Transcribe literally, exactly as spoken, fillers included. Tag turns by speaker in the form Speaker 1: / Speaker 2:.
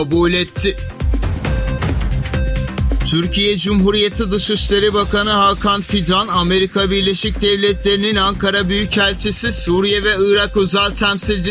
Speaker 1: kabul etti. Türkiye Cumhuriyeti Dışişleri Bakanı Hakan Fidan, Amerika Birleşik Devletleri'nin Ankara Büyükelçisi, Suriye ve Irak Özel Temsilcisi